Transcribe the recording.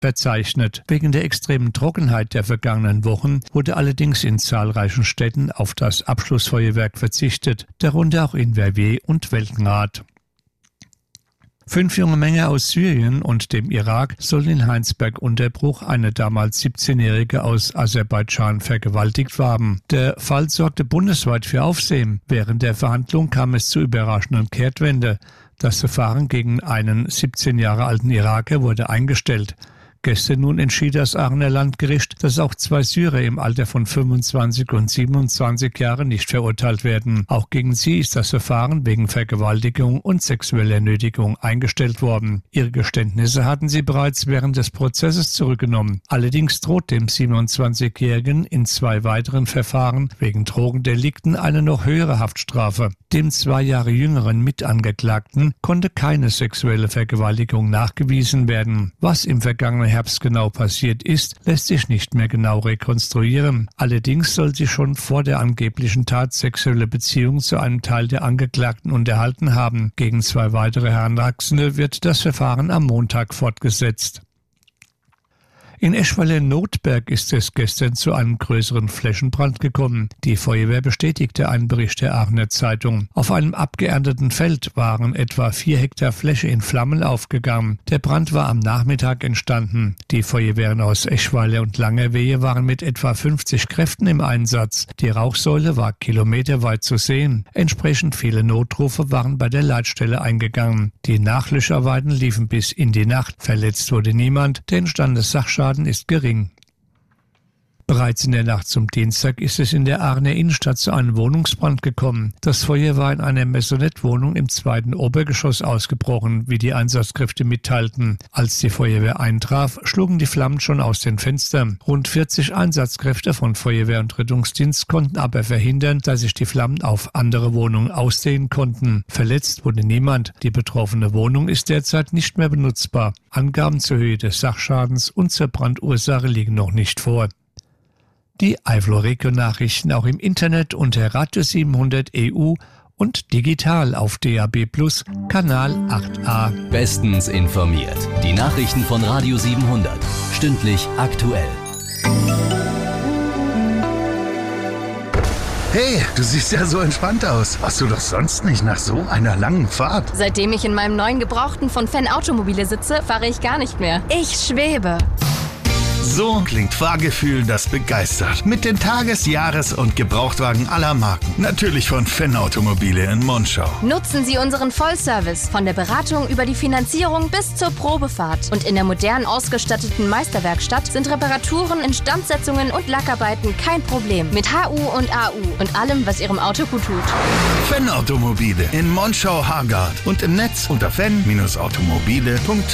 verzeichnet. Wegen der extremen Trockenheit der vergangenen Wochen wurde allerdings in zahlreichen Städten auf das Abschlussfeuerwerk verzichtet, darunter auch in Verviers und Welkenrath. 5 junge Männer aus Syrien und dem Irak sollen in Heinsberg-Unterbruch eine damals 17-Jährige aus Aserbaidschan vergewaltigt haben. Der Fall sorgte bundesweit für Aufsehen. Während der Verhandlung kam es zur überraschenden Kehrtwende. Das Verfahren gegen einen 17 Jahre alten Iraker wurde eingestellt. Gestern nun entschied das Aachener Landgericht, dass auch 2 Syrer im Alter von 25 und 27 Jahren nicht verurteilt werden. Auch gegen sie ist das Verfahren wegen Vergewaltigung und sexueller Nötigung eingestellt worden. Ihre Geständnisse hatten sie bereits während des Prozesses zurückgenommen. Allerdings droht dem 27-Jährigen in 2 weiteren Verfahren wegen Drogendelikten eine noch höhere Haftstrafe. Dem 2 Jahre jüngeren Mitangeklagten konnte keine sexuelle Vergewaltigung nachgewiesen werden. Was im vergangenen Herbst genau passiert ist, lässt sich nicht mehr genau rekonstruieren. Allerdings soll sie schon vor der angeblichen Tat sexuelle Beziehungen zu einem Teil der Angeklagten unterhalten haben. Gegen 2 weitere Heranwachsende wird das Verfahren am Montag fortgesetzt. In Eschweiler-Notberg ist es gestern zu einem größeren Flächenbrand gekommen. Die Feuerwehr bestätigte einen Bericht der Aachener Zeitung. Auf einem abgeernteten Feld waren etwa 4 Hektar Fläche in Flammen aufgegangen. Der Brand war am Nachmittag entstanden. Die Feuerwehren aus Eschweiler und Langerwehe waren mit etwa 50 Kräften im Einsatz. Die Rauchsäule war kilometerweit zu sehen. Entsprechend viele Notrufe waren bei der Leitstelle eingegangen. Die Nachlöscharbeiten liefen bis in die Nacht. Verletzt wurde niemand. Der entstandene Sachschaden ist gering. Bereits in der Nacht zum Dienstag ist es in der Aachener Innenstadt zu einem Wohnungsbrand gekommen. Das Feuer war in einer Maisonette-Wohnung im 2. Obergeschoss ausgebrochen, wie die Einsatzkräfte mitteilten. Als die Feuerwehr eintraf, schlugen die Flammen schon aus den Fenstern. Rund 40 Einsatzkräfte von Feuerwehr und Rettungsdienst konnten aber verhindern, dass sich die Flammen auf andere Wohnungen ausdehnen konnten. Verletzt wurde niemand. Die betroffene Wohnung ist derzeit nicht mehr benutzbar. Angaben zur Höhe des Sachschadens und zur Brandursache liegen noch nicht vor. Die Eifel-Region-Nachrichten auch im Internet unter Radio 700 EU und digital auf DAB+ Kanal 8a. Bestens informiert. Die Nachrichten von Radio 700. Stündlich aktuell. Hey, du siehst ja so entspannt aus. Warst du doch sonst nicht nach so einer langen Fahrt? Seitdem ich in meinem neuen Gebrauchten von Fan Automobile sitze, fahre ich gar nicht mehr. Ich schwebe. So klingt Fahrgefühl, das begeistert. Mit den Tages-, Jahres- und Gebrauchtwagen aller Marken. Natürlich von Fan Automobile in Monschau. Nutzen Sie unseren Vollservice von der Beratung über die Finanzierung bis zur Probefahrt. Und in der modern ausgestatteten Meisterwerkstatt sind Reparaturen, Instandsetzungen und Lackarbeiten kein Problem. Mit HU und AU und allem, was Ihrem Auto gut tut. Fan Automobile in Monschau-Hargard und im Netz unter fan-automobile.de.